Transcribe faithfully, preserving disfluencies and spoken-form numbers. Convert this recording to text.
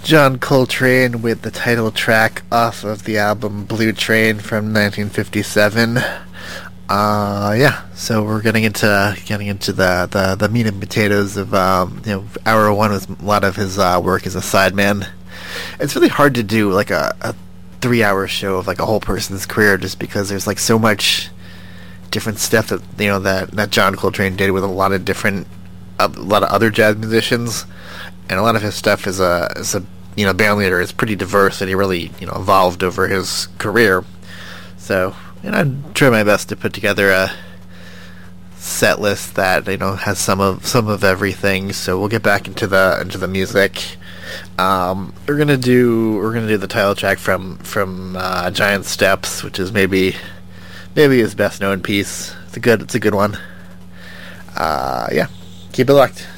John Coltrane with the title track off of the album Blue Train from nineteen fifty-seven. Uh, yeah, so we're getting into getting into the, the, the meat and potatoes of um, you know, hour one was a lot of his uh, work as a sideman. It's really hard to do like a, a three-hour show of like a whole person's career, just because there's like so much different stuff that you know that, that John Coltrane did with a lot of different a lot of other jazz musicians, and a lot of his stuff as a as a you know band leader is pretty diverse, and he really you know evolved over his career. So you know, I try my best to put together a set list that you know has some of some of everything. So we'll get back into the into the music. Um, we're gonna do we're gonna do the title track from from uh, Giant Steps, which is maybe maybe his best known piece. It's a good it's a good one. Uh, yeah, keep it locked.